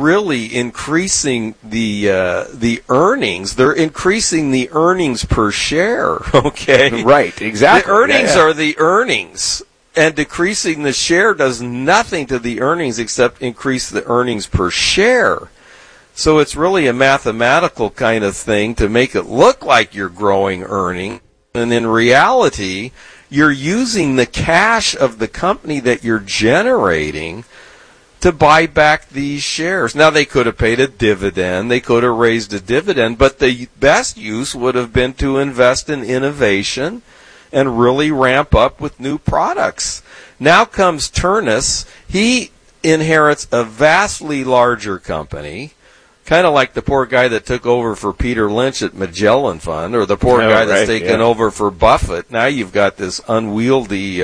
really increasing the earnings. They're increasing the earnings per share, okay? Right, exactly. The earnings are the earnings, and decreasing the share does nothing to the earnings except increase the earnings per share. So it's really a mathematical kind of thing to make it look like you're growing earnings, and in reality, you're using the cash of the company that you're generating to buy back these shares. Now, they could have paid a dividend, they could have raised a dividend, but the best use would have been to invest in innovation and really ramp up with new products. Now comes Turnus. He inherits a vastly larger company, kind of like the poor guy that took over for Peter Lynch at Magellan Fund, or the poor guy that's taken over for Buffett. Now you've got this unwieldy,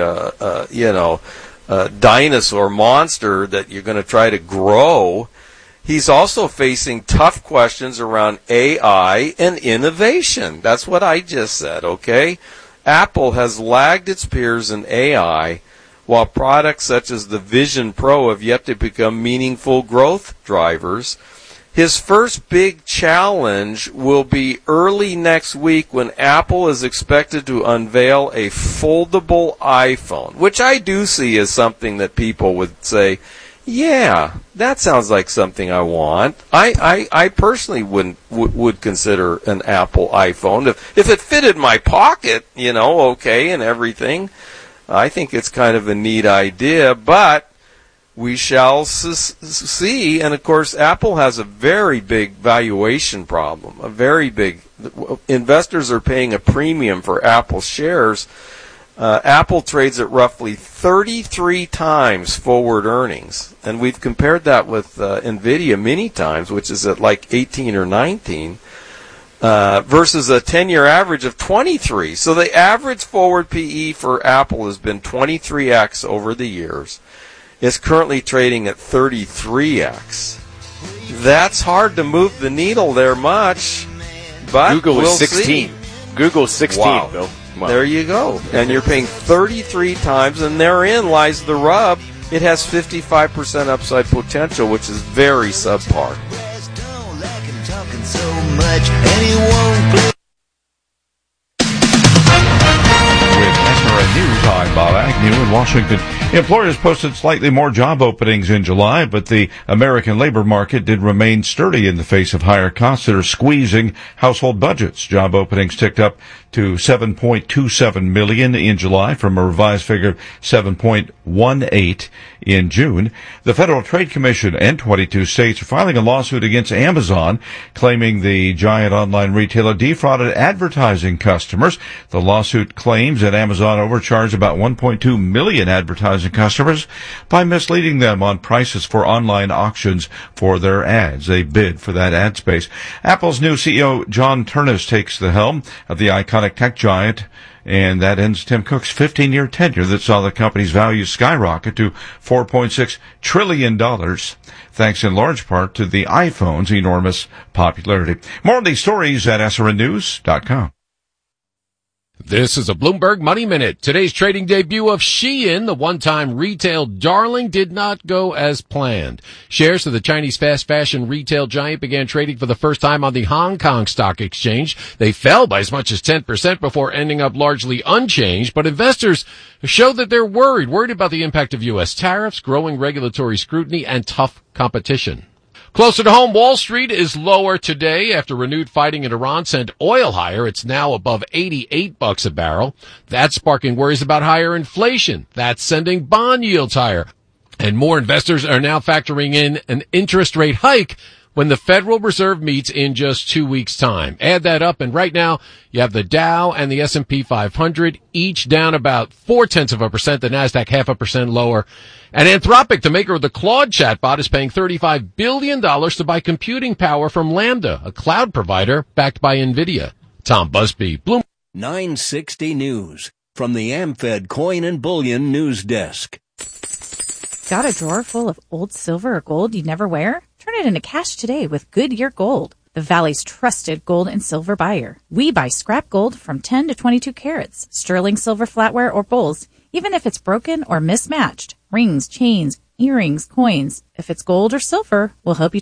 dinosaur monster that you're going to try to grow. He's also facing tough questions around AI and innovation. That's what I just said, okay? Apple has lagged its peers in AI, while products such as the Vision Pro have yet to become meaningful growth drivers. His first big challenge will be early next week when Apple is expected to unveil a foldable iPhone, which I do see as something that people would say, yeah, that sounds like something I want. I personally would consider an Apple iPhone. If it fitted my pocket, okay, and everything, I think it's kind of a neat idea, but we shall see. And, of course, Apple has a very big valuation problem, investors are paying a premium for Apple shares. Apple trades at roughly 33 times forward earnings, and we've compared that with NVIDIA many times, which is at like 18 or 19, versus a 10-year average of 23. So the average forward PE for Apple has been 23x over the years. It's currently trading at 33x. That's hard to move the needle there much, but Google is 16. See. Google's 16, wow. Bill. Wow. There you go. And you're paying 33 times, and therein lies the rub. It has 55% upside potential, which is very subpar. News. I'm Bob Agnew in Washington. Employers posted slightly more job openings in July, but the American labor market did remain sturdy in the face of higher costs that are squeezing household budgets. Job openings ticked up to 7.27 million in July from a revised figure of 7.18 in June. The Federal Trade Commission and 22 states are filing a lawsuit against Amazon, claiming the giant online retailer defrauded advertising customers. The lawsuit claims that Amazon overcharged about 1.2 million advertising customers by misleading them on prices for online auctions for their ads. They bid for that ad space. Apple's new CEO, John Ternus, takes the helm of the iconic tech giant, and that ends Tim Cook's 15-year tenure that saw the company's value skyrocket to $4.6 trillion, thanks in large part to the iPhone's enormous popularity. More of these stories at srnnews.com. This is a Bloomberg Money Minute. Today's trading debut of Shein, the one-time retail darling, did not go as planned. Shares of the Chinese fast fashion retail giant began trading for the first time on the Hong Kong Stock Exchange. They fell by as much as 10% before ending up largely unchanged, but investors show that they're worried about the impact of U.S. tariffs, growing regulatory scrutiny, and tough competition. Closer to home, Wall Street is lower today after renewed fighting in Iran sent oil higher. It's now above $88 a barrel. That's sparking worries about higher inflation. That's sending bond yields higher. And more investors are now factoring in an interest rate hike when the Federal Reserve meets in just 2 weeks' time. Add that up, and right now you have the Dow and the S&P 500 each down about 0.4%, the NASDAQ 0.5% lower. And Anthropic, the maker of the Claude chatbot, is paying $35 billion to buy computing power from Lambda, a cloud provider backed by NVIDIA. Tom Busby, Bloomberg. 960 News from the AmFed Coin and Bullion News Desk. Got a drawer full of old silver or gold you never wear? Turn it into cash today with Goodyear Gold, the Valley's trusted gold and silver buyer. We buy scrap gold from 10 to 22 carats, sterling silver flatware or bowls, even if it's broken or mismatched. Rings, chains, earrings, coins. If it's gold or silver, we'll help you